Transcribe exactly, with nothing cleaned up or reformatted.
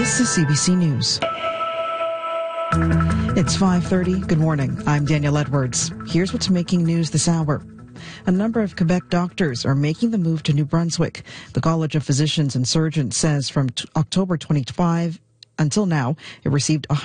This is C B C News. It's five thirty. Good morning. I'm Danielle Edwards. Here's what's making news this hour. A number of Quebec doctors are making the move to New Brunswick. The College of Physicians and Surgeons says from t- October twenty-five until now, it received